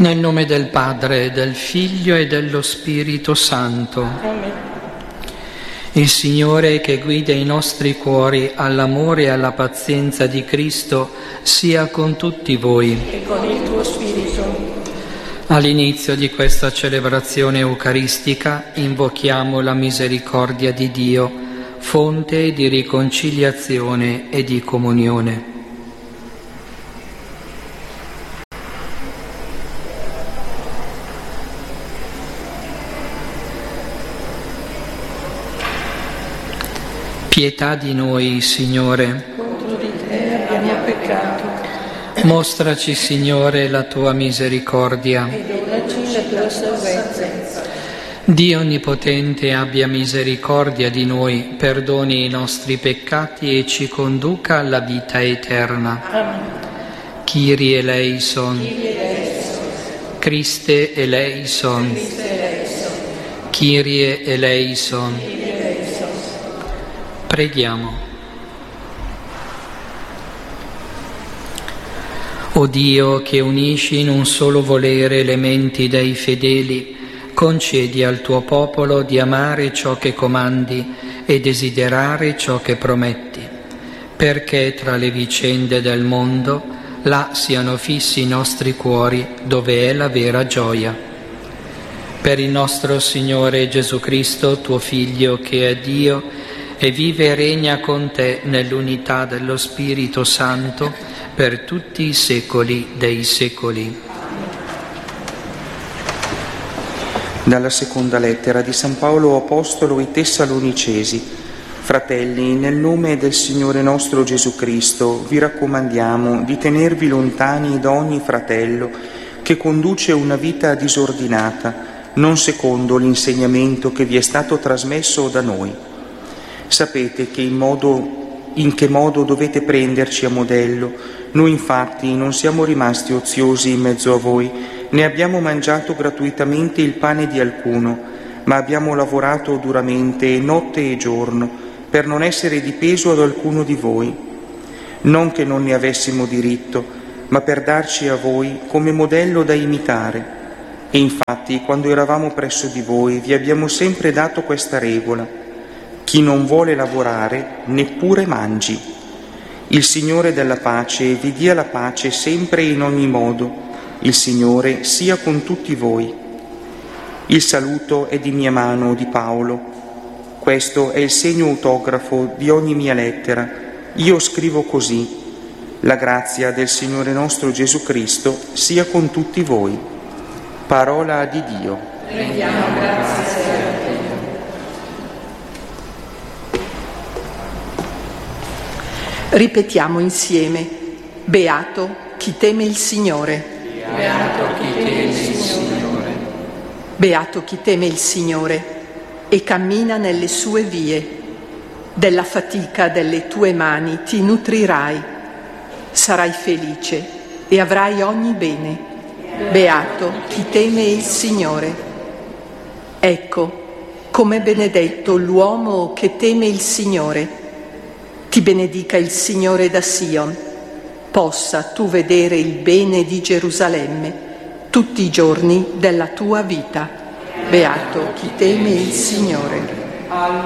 Nel nome del Padre, del Figlio e dello Spirito Santo. Amen. Il Signore che guida i nostri cuori all'amore e alla pazienza di Cristo sia con tutti voi. E con il tuo spirito. All'inizio di questa celebrazione eucaristica invochiamo la misericordia di Dio, fonte di riconciliazione e di comunione. Pietà di noi, Signore. Contro di te abbiamo peccato. Mostraci, Signore, la tua misericordia. E donaci la tua salvezza. Dio Onnipotente abbia misericordia di noi, perdoni i nostri peccati e ci conduca alla vita eterna. Amen. Kyrie eleison. Christe eleison. Kyrie eleison. Preghiamo. O Dio, che unisci in un solo volere le menti dei fedeli, concedi al tuo popolo di amare ciò che comandi e desiderare ciò che prometti, perché tra le vicende del mondo là siano fissi i nostri cuori, dove è la vera gioia. Per il nostro Signore Gesù Cristo, tuo Figlio, che è Dio, e vive e regna con te nell'unità dello Spirito Santo per tutti i secoli dei secoli. Dalla seconda lettera di San Paolo Apostolo ai Tessalonicesi. Fratelli, nel nome del Signore nostro Gesù Cristo vi raccomandiamo di tenervi lontani da ogni fratello che conduce una vita disordinata, non secondo l'insegnamento che vi è stato trasmesso da noi. Sapete che in che modo dovete prenderci a modello. Noi infatti non siamo rimasti oziosi in mezzo a voi, né abbiamo mangiato gratuitamente il pane di alcuno, ma abbiamo lavorato duramente notte e giorno per non essere di peso ad alcuno di voi. Non che non ne avessimo diritto, ma per darci a voi come modello da imitare. E infatti, quando eravamo presso di voi, vi abbiamo sempre dato questa regola: chi non vuole lavorare, neppure mangi. Il Signore della pace vi dia la pace sempre e in ogni modo. Il Signore sia con tutti voi. Il saluto è di mia mano, di Paolo. Questo è il segno autografo di ogni mia lettera. Io scrivo così. La grazia del Signore nostro Gesù Cristo sia con tutti voi. Parola di Dio. Rendiamo grazie a Dio. Ripetiamo insieme: beato chi teme il Signore. Beato chi teme il Signore. Beato chi teme il Signore e cammina nelle sue vie. Della fatica delle tue mani ti nutrirai. Sarai felice e avrai ogni bene. Beato chi teme il Signore. Ecco, com'è benedetto l'uomo che teme il Signore. Ti benedica il Signore da Sion, possa tu vedere il bene di Gerusalemme tutti i giorni della tua vita. Beato chi teme il Signore.